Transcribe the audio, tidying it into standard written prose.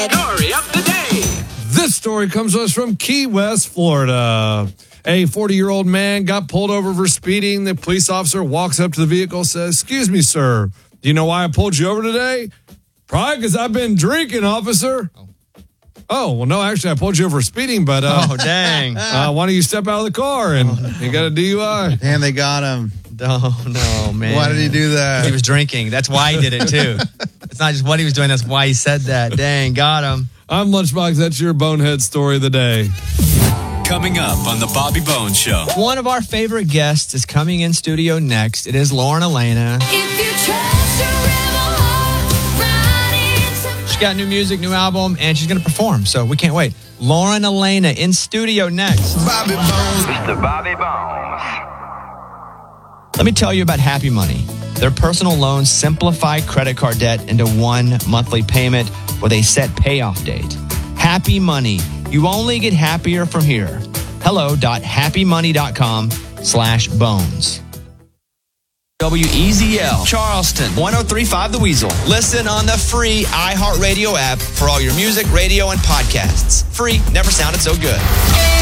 Story of the day. This story comes to us from Key West, Florida. A 40-year-old man got pulled over for speeding. The police officer walks up to the vehicle, says, "Excuse me, sir. Do you know why I pulled you over today?" "Probably because I've been drinking, officer." Oh, well, no, actually, I pulled you over for speeding, but Oh, dang. why don't you step out of the car and you got a DUI? And they got him. Oh, no, man. Why did he do that? He was drinking. That's why he did it, too. It's not just what he was doing. That's why he said that. Dang, got him. I'm Lunchbox. That's your bonehead story of the day. Coming up on the Bobby Bones Show. One of our favorite guests is coming in studio next. It is Lauren Elena. She's got new music, new album, and she's going to perform, so we can't wait. Lauren Elena in studio next. Bobby Bones. Mr. Bobby Bones. Let me tell you about Happy Money. Their personal loans simplify credit card debt into one monthly payment with a set payoff date. Happy Money. You only get happier from here. hello.happymoney.com/bones. WEZL, Charleston, 103.5 The Weasel. Listen on the free iHeartRadio app for all your music, radio, and podcasts. Free, never sounded so good.